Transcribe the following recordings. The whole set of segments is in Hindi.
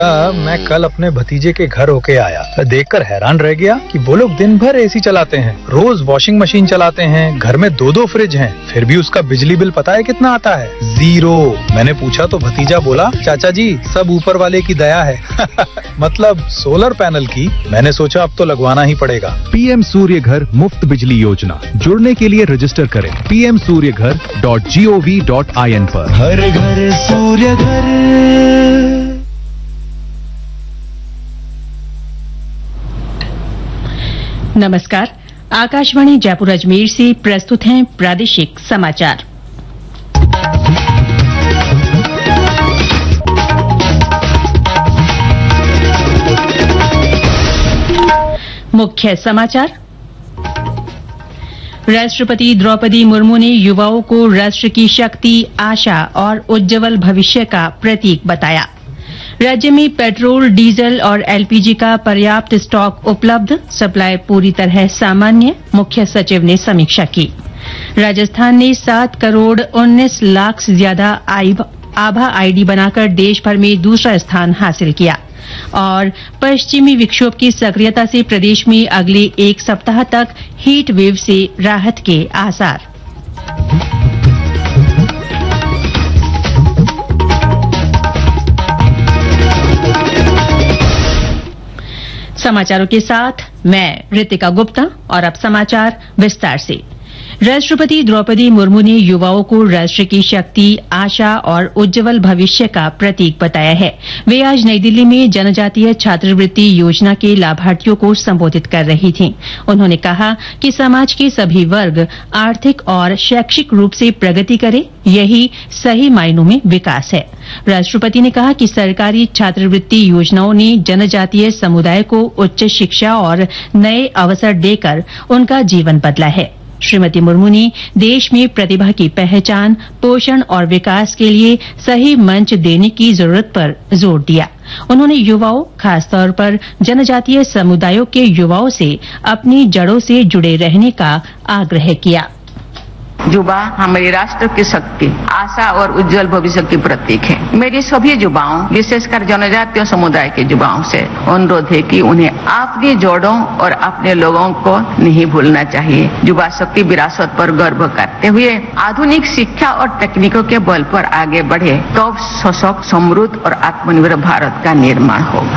मैं कल अपने भतीजे के घर होके आया, देखकर हैरान रह गया कि वो लोग दिन भर एसी चलाते हैं, रोज वॉशिंग मशीन चलाते हैं, घर में 2-2 फ्रिज हैं, फिर भी उसका बिजली बिल पता है कितना आता है? 0। मैंने पूछा तो भतीजा बोला, चाचा जी सब ऊपर वाले की दया है। मतलब सोलर पैनल की। मैंने सोचा अब तो लगवाना ही पड़ेगा। पीएम सूर्य घर मुफ्त बिजली योजना, जुड़ने के लिए रजिस्टर करें pmsuryaghar.gov.in पर। हर घर सूर्य घर। नमस्कार, आकाशवाणी जयपुर अजमेर से प्रस्तुत हैं प्रादेशिक समाचार। मुख्य समाचार। राष्ट्रपति द्रौपदी मुर्मू ने युवाओं को राष्ट्र की शक्ति, आशा और उज्जवल भविष्य का प्रतीक बताया। राज्य में पेट्रोल, डीजल और एलपीजी का पर्याप्त स्टॉक उपलब्ध, सप्लाई पूरी तरह सामान्य, मुख्य सचिव ने समीक्षा की। राजस्थान ने 7 करोड़ 19 लाख से ज्यादा आभा आईडी बनाकर देश भर में दूसरा स्थान हासिल किया। और पश्चिमी विक्षोभ की सक्रियता से प्रदेश में अगले 1 सप्ताह तक हीट वेव से राहत के आसार। समाचारों के साथ मैं रितिका गुप्ता और अब समाचार विस्तार से। राष्ट्रपति द्रौपदी मुर्मू ने युवाओं को राष्ट्र की शक्ति, आशा और उज्जवल भविष्य का प्रतीक बताया है। वे आज नई दिल्ली में जनजातीय छात्रवृत्ति योजना के लाभार्थियों को संबोधित कर रही थीं। उन्होंने कहा कि समाज के सभी वर्ग आर्थिक और शैक्षिक रूप से प्रगति करें, यही सही मायनों में विकास है। राष्ट्रपति ने कहा कि सरकारी छात्रवृत्ति योजनाओं ने जनजातीय समुदाय को उच्च शिक्षा और नए अवसर देकर उनका जीवन बदला है। श्रीमती मुर्मू ने देश में प्रतिभा की पहचान, पोषण और विकास के लिए सही मंच देने की जरूरत पर जोर दिया। उन्होंने युवाओं, खासतौर पर जनजातीय समुदायों के युवाओं से अपनी जड़ों से जुड़े रहने का आग्रह किया। युवा हमारे राष्ट्र की शक्ति, आशा और उज्जवल भविष्य की प्रतीक है। मेरी सभी युवाओं, विशेषकर जनजातीय समुदाय के युवाओं से अनुरोध है कि उन्हें अपनी जड़ों और अपने लोगों को नहीं भूलना चाहिए। युवा शक्ति विरासत पर गर्व करते हुए आधुनिक शिक्षा और तकनीकों के बल पर आगे बढ़े, तब सशक्त, समृद्ध और आत्मनिर्भर भारत का निर्माण होगा।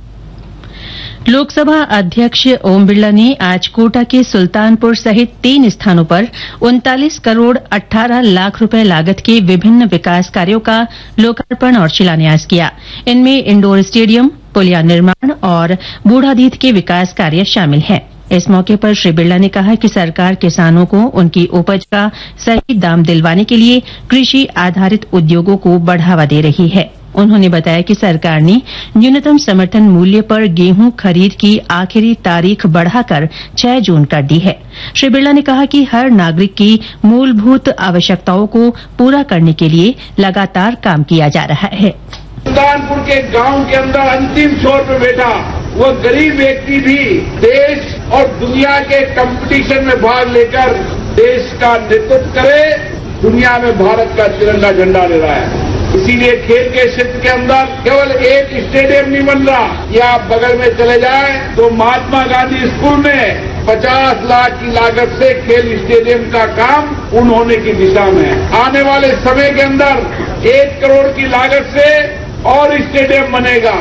लोकसभा अध्यक्ष ओम बिरला ने आज कोटा के सुल्तानपुर सहित 3 स्थानों पर 39 करोड़ 18 लाख रुपए लागत के विभिन्न विकास कार्यों का लोकार्पण और शिलान्यास किया। इनमें इंडोर स्टेडियम, पुलिया निर्माण और बूढ़ादीथ के विकास कार्य शामिल हैं। इस मौके पर श्री बिरला ने कहा कि सरकार किसानों को उनकी उपज का सही दाम दिलवाने के लिए कृषि आधारित उद्योगों को बढ़ावा दे रही है। उन्होंने बताया कि सरकार ने न्यूनतम समर्थन मूल्य पर गेहूं खरीद की आखिरी तारीख बढ़ाकर 6 जून कर दी है। श्री बिरला ने कहा कि हर नागरिक की मूलभूत आवश्यकताओं को पूरा करने के लिए लगातार काम किया जा रहा है। सुल्तानपुर के गांव के अंदर अंतिम छोर पर बैठा वो गरीब व्यक्ति भी देश और दुनिया के कंपटीशन में भाग लेकर देश का नेतृत्व करे, दुनिया में भारत का तिरंगा झंडा ले रहा है। इसीलिए खेल के क्षेत्र के अंदर केवल एक स्टेडियम नहीं बन रहा। या आप बगल में चले जाएं तो महात्मा गांधी स्कूल में 50 लाख की लागत से खेल स्टेडियम का काम पूर्ण होने की दिशा में है। आने वाले समय के अंदर 1 करोड़ की लागत से और स्टेडियम बनेगा।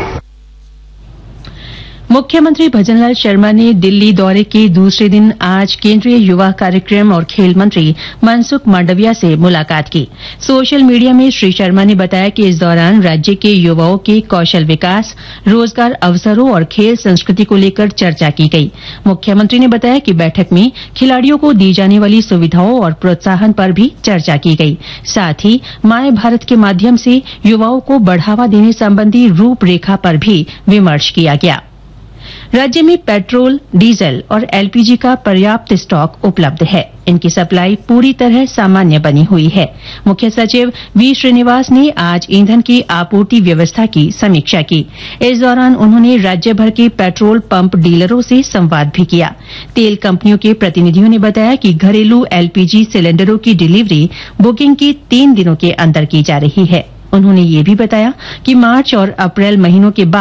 मुख्यमंत्री भजनलाल शर्मा ने दिल्ली दौरे के दूसरे दिन आज केंद्रीय युवा कार्यक्रम और खेल मंत्री मनसुख मांडविया से मुलाकात की। सोशल मीडिया में श्री शर्मा ने बताया कि इस दौरान राज्य के युवाओं के कौशल विकास, रोजगार अवसरों और खेल संस्कृति को लेकर चर्चा की गई। मुख्यमंत्री ने बताया कि बैठक में खिलाड़ियों को दी जाने वाली सुविधाओं और प्रोत्साहन पर भी चर्चा की गई। साथ ही माय भारत के माध्यम से युवाओं को बढ़ावा देने संबंधी रूपरेखा पर भी विमर्श किया गया। राज्य में पेट्रोल, डीजल और एलपीजी का पर्याप्त स्टॉक उपलब्ध है। इनकी सप्लाई पूरी तरह सामान्य बनी हुई है। मुख्य सचिव वी श्रीनिवास ने आज ईंधन की आपूर्ति व्यवस्था की समीक्षा की। इस दौरान उन्होंने राज्य भर के पेट्रोल पंप डीलरों से संवाद भी किया। तेल कंपनियों के प्रतिनिधियों ने बताया कि घरेलू एलपीजी सिलेंडरों की डिलीवरी बुकिंग के 3 दिनों के अंदर की जा रही है। उन्होंने ये भी बताया कि मार्च और अप्रैल महीनों के बाद